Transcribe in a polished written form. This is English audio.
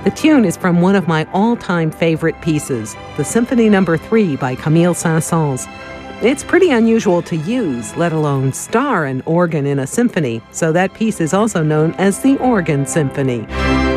The tune is from one of my all-time favorite pieces, the Symphony No. 3 by Camille Saint-Saëns. It's pretty unusual to use, let alone star an organ in a symphony, so that piece is also known as the Organ Symphony.